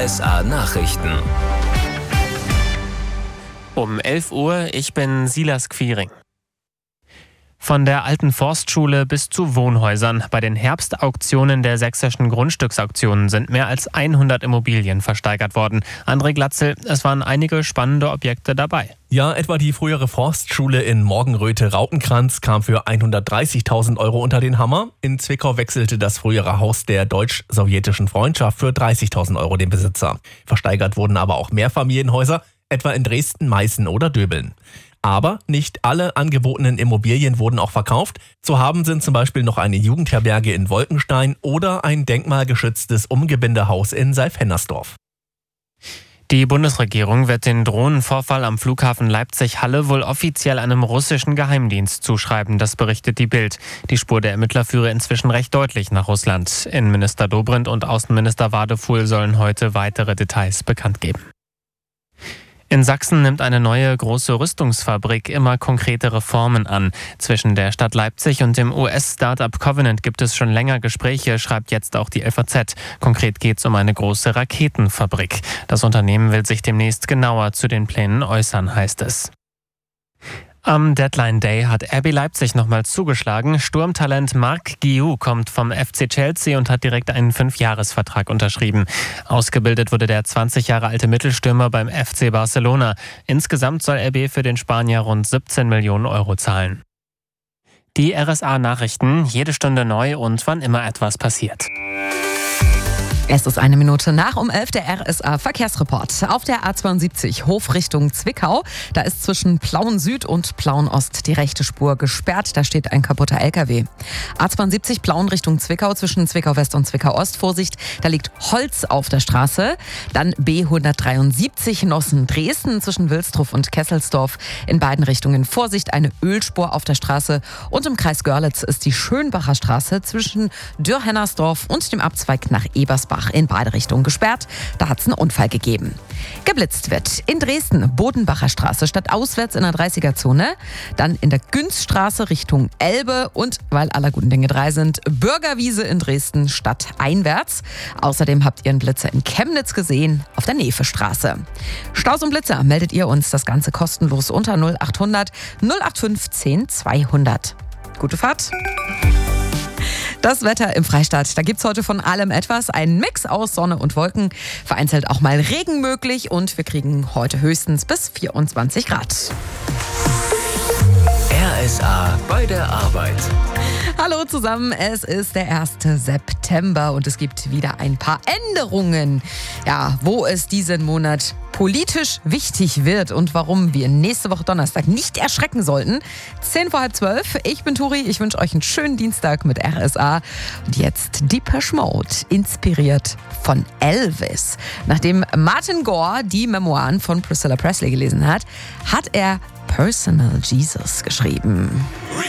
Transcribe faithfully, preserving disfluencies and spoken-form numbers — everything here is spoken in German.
S A Nachrichten. Um elf Uhr, ich bin Silas Quiring. Von der alten Forstschule bis zu Wohnhäusern. Bei den Herbstauktionen der sächsischen Grundstücksauktionen sind mehr als hundert Immobilien versteigert worden. André Glatzel, es waren einige spannende Objekte dabei. Ja, etwa die frühere Forstschule in Morgenröthe-Rautenkranz kam für hundertdreißigtausend Euro unter den Hammer. In Zwickau wechselte das frühere Haus der deutsch-sowjetischen Freundschaft für dreißigtausend Euro den Besitzer. Versteigert wurden aber auch Mehrfamilienhäuser, etwa in Dresden, Meißen oder Döbeln. Aber nicht alle angebotenen Immobilien wurden auch verkauft. Zu haben sind zum Beispiel noch eine Jugendherberge in Wolkenstein oder ein denkmalgeschütztes Umgebindehaus in Seilfennersdorf. Die Bundesregierung wird den Drohnenvorfall am Flughafen Leipzig-Halle wohl offiziell einem russischen Geheimdienst zuschreiben, das berichtet die Bild. Die Spur der Ermittler führe inzwischen recht deutlich nach Russland. Innenminister Dobrindt und Außenminister Wadefuhl sollen heute weitere Details bekannt geben. In Sachsen nimmt eine neue große Rüstungsfabrik immer konkretere Formen an. Zwischen der Stadt Leipzig und dem U S-Startup Covenant gibt es schon länger Gespräche, schreibt jetzt auch die L V Z. Konkret geht es um eine große Raketenfabrik. Das Unternehmen will sich demnächst genauer zu den Plänen äußern, heißt es. Am Deadline Day hat R B Leipzig nochmal zugeschlagen. Sturmtalent Marc Guiu kommt vom F C Chelsea und hat direkt einen Fünfjahresvertrag unterschrieben. Ausgebildet wurde der zwanzig Jahre alte Mittelstürmer beim F C Barcelona. Insgesamt soll R B für den Spanier rund siebzehn Millionen Euro zahlen. Die R S A-Nachrichten, jede Stunde neu und wann immer etwas passiert. Es ist eine Minute nach um elf, der R S A-Verkehrsreport. Auf der A zweiundsiebzig Hof Richtung Zwickau, da ist zwischen Plauen Süd und Plauen Ost die rechte Spur gesperrt. Da steht ein kaputter L K W. A zweiundsiebzig Plauen Richtung Zwickau, zwischen Zwickau West und Zwickau Ost. Vorsicht, da liegt Holz auf der Straße. Dann B hundertdreiundsiebzig Nossen Dresden zwischen Wilsdruf und Kesselsdorf. In beiden Richtungen Vorsicht, eine Ölspur auf der Straße. Und im Kreis Görlitz ist die Schönbacher Straße zwischen Dürr-Hennersdorf und dem Abzweig nach Ebersbach in beide Richtungen gesperrt. Da hat es einen Unfall gegeben. Geblitzt wird in Dresden, Bodenbacher Straße, statt auswärts in der dreißiger-Zone. Dann in der Günzstraße Richtung Elbe und, weil aller guten Dinge drei sind, Bürgerwiese in Dresden statt einwärts. Außerdem habt ihr einen Blitzer in Chemnitz gesehen, auf der Nefestraße. Staus und Blitzer meldet ihr uns das Ganze kostenlos unter null achthundert null fünfzehn zweihundert. Gute Fahrt! Das Wetter im Freistaat, da gibt's heute von allem etwas. Ein Mix aus Sonne und Wolken, vereinzelt auch mal Regen möglich und wir kriegen heute höchstens bis vierundzwanzig Grad. R S A bei der Arbeit. Hallo zusammen, es ist der erste September und es gibt wieder ein paar Änderungen. Ja, wo es diesen Monat politisch wichtig wird und warum wir nächste Woche Donnerstag nicht erschrecken sollten. Zehn vor halb zwölf. Ich bin Turi, ich wünsche euch einen schönen Dienstag mit R S A. Und jetzt Depeche Mode, inspiriert von Elvis. Nachdem Martin Gore die Memoiren von Priscilla Presley gelesen hat, hat er Personal Jesus geschrieben.